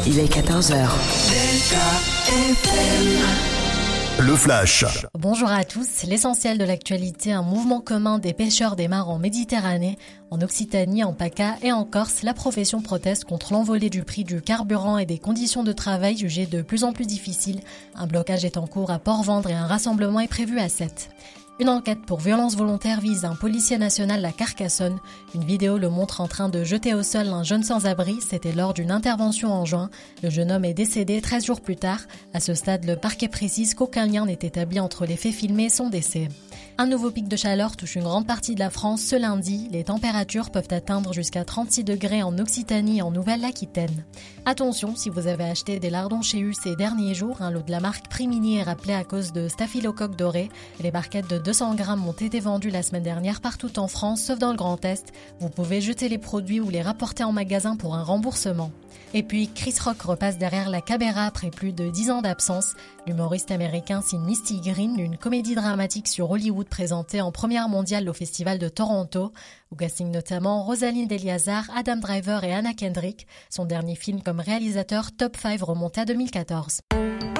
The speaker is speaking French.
Il est 14h. Le Flash. Bonjour à tous. L'essentiel de l'actualité, un mouvement commun des pêcheurs des mares en Méditerranée, en Occitanie, en PACA et en Corse. La profession proteste contre l'envolée du prix du carburant et des conditions de travail jugées de plus en plus difficiles. Un blocage est en cours à Port-Vendre et un rassemblement est prévu à Sète. Une enquête pour violence volontaire vise un policier national à Carcassonne. Une vidéo le montre en train de jeter au sol un jeune sans-abri. C'était lors d'une intervention en juin. Le jeune homme est décédé 13 jours plus tard. À ce stade, le parquet précise qu'aucun lien n'est établi entre les faits filmés et son décès. Un nouveau pic de chaleur touche une grande partie de la France ce lundi. Les températures peuvent atteindre jusqu'à 36 degrés en Occitanie et en Nouvelle-Aquitaine. Attention, si vous avez acheté des lardons chez U ces derniers jours, un lot de la marque Primini est rappelé à cause de staphylocoque doré. Les barquettes de 200 grammes ont été vendues la semaine dernière partout en France, sauf dans le Grand Est. Vous pouvez jeter les produits ou les rapporter en magasin pour un remboursement. Et puis, Chris Rock repasse derrière la caméra après plus de 10 ans d'absence. L'humoriste américain signe Misty Green, une comédie dramatique sur Hollywood présentée en première mondiale au Festival de Toronto. Au casting notamment Rosaline Deliazar, Adam Driver et Anna Kendrick. Son dernier film comme réalisateur, Top 5, remonté à 2014.